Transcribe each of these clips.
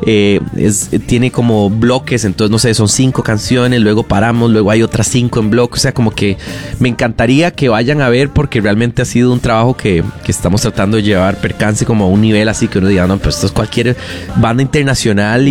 tiene como bloques, entonces no sé, son 5 canciones, luego paramos, luego hay otras 5 en bloque, o sea, como que me encantaría que vayan a ver porque realmente ha sido un trabajo que estamos tratando de llevar Percance como a un nivel así que uno diga, no, pues esto es cualquier banda internacional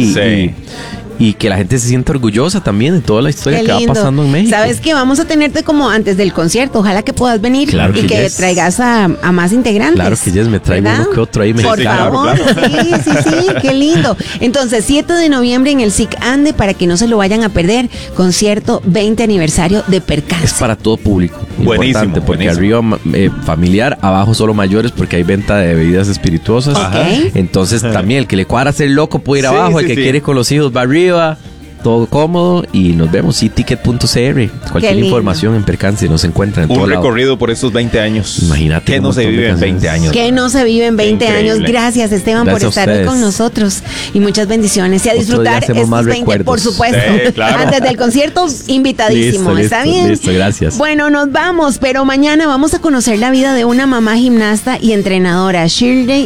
y que la gente se sienta orgullosa también de toda la historia que va pasando en México. Sabes que vamos a tenerte como antes del concierto, ojalá que puedas venir y que traigas a más integrantes. Claro que yes, me traigo uno que otro ahí. Por favor, claro. Sí, qué lindo. Entonces, 7 de noviembre en el SIC Ande, para que no se lo vayan a perder, concierto 20 aniversario de Percance. Es para todo público. Buenísimo, importante, porque buenísimo. arriba familiar, abajo solo mayores, porque hay venta de bebidas espirituosas. Okay. Entonces también el que le cuadra ser loco puede ir abajo, el que quiere ir con los hijos va arriba. Todo cómodo y nos vemos. Ticket.cr. Cualquier información en Percance nos encuentran en todo lado. Un recorrido por estos 20 años. Imagínate. Que no se vive en 20 años. Que no se vive en 20 años. Gracias, Esteban, por estar hoy con nosotros. Y muchas bendiciones. Y a disfrutar estos 20, recuerdos. Por supuesto. Sí, claro. Antes del concierto, invitadísimo. ¿Está bien? Listo, gracias. Bueno, nos vamos, pero mañana vamos a conocer la vida de una mamá gimnasta y entrenadora, Shirley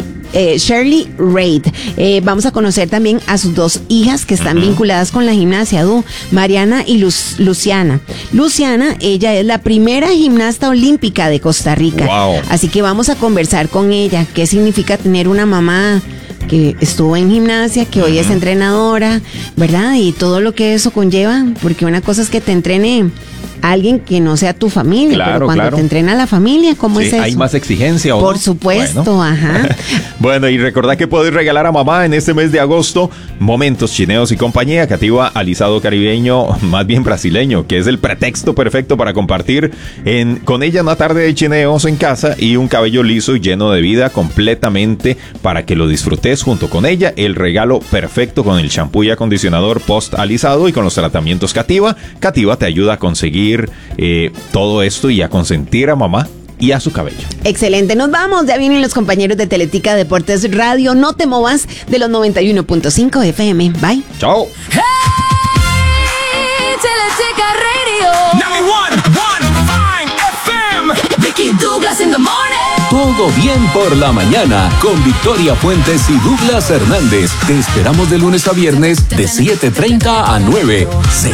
Reid. Vamos a conocer también a sus 2 hijas que están vinculadas con la gimnasia, Mariana y Luciana. Luciana, ella es la primera gimnasta olímpica de Costa Rica. Wow. Así que vamos a conversar con ella. ¿Qué significa tener una mamá que estuvo en gimnasia, que hoy es entrenadora, ¿verdad? Y todo lo que eso conlleva, porque una cosa es que te entrene alguien que no sea tu familia, claro, pero cuando te entrena la familia, ¿cómo es eso? ¿Hay más exigencia o Por no? supuesto, bueno. Ajá. Bueno, y recordad que podéis regalar a mamá en este mes de agosto momentos chineos y compañía, Cativa alisado caribeño, más bien brasileño, que es el pretexto perfecto para compartir con ella una tarde de chineos en casa y un cabello liso y lleno de vida completamente para que lo disfrutes junto con ella. El regalo perfecto con el champú y acondicionador post alisado y con los tratamientos Cativa. Cativa te ayuda a conseguir todo esto y a consentir a mamá y a su cabello. Excelente, nos vamos, ya vienen los compañeros de Teletica Deportes Radio, no te movas de los 91.5 FM, bye. Chao. Hey, Teletica Radio 91.5 FM. Ricky Douglas in the morning. Todo bien por la mañana con Victoria Fuentes y Douglas Hernández. Te esperamos de lunes a viernes de 7:30 a 9.